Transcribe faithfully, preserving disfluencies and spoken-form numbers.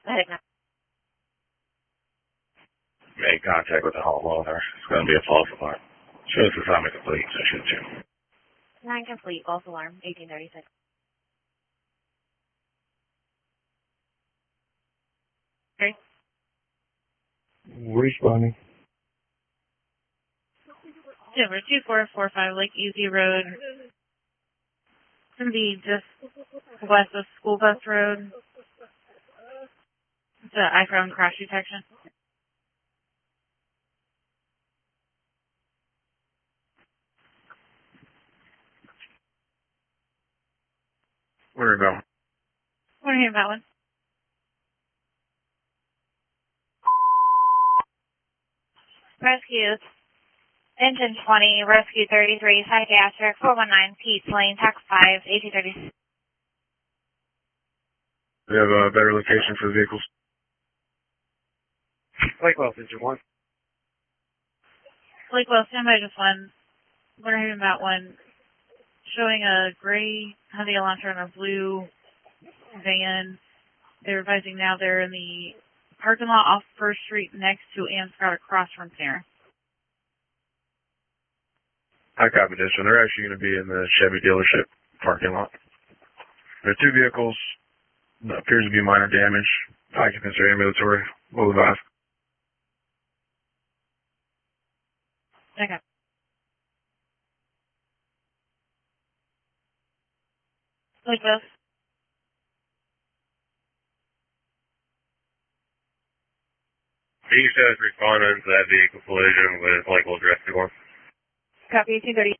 Ahead. Make contact with the homeowner. It's going to be a false alarm. Shows assignment complete, so should you. Nine complete, false alarm, eighteen thirty-six. Okay. Responding. Denver two four four five Lake Easy Road. It's going to be just west of School Bus Road. It's an iPhone crash detection. Where are you going? Want to hear about one? Rescue. Engine twenty, Rescue thirty-three, Psychiatric, four one nine, Pete's Lane, Tax five, eighteen thirty-six. We have a better location for the vehicles. Lakewell, Engine one. Lakewell, stand by just one. Want to hear about one showing a gray Hyundai Elantra and a blue van. They're advising now they're in the parking lot off First Street next to Amscott across from Panera. High copy this one. They're actually going to be in the Chevy dealership parking lot. There are two vehicles. There appears to be minor damage. Occupants are ambulatory. We'll advise. Okay. Lakeville. He says responding to that vehicle collision with Lakeville Director one. Copy, two thirty.